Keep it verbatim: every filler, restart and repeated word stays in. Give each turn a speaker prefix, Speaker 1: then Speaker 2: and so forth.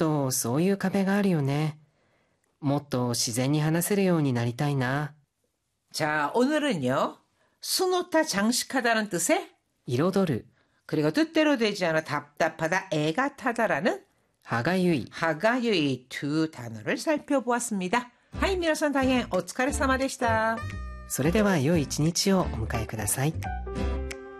Speaker 1: とそういう壁があるよね。もっと自然に話せるようになりたいな。
Speaker 2: 자, 오늘은요. 수놓다 장식하다는 뜻의
Speaker 1: 彩る
Speaker 2: 그리고 뜻대로 되지 않아 답답하다, 애가 타다라는
Speaker 1: 歯がゆい
Speaker 2: 하가유이 두 단어를 살펴보았습니다. 하이, 미나산 다이엔 오츠카레사마でした.
Speaker 1: それでは良い一日をお迎えください。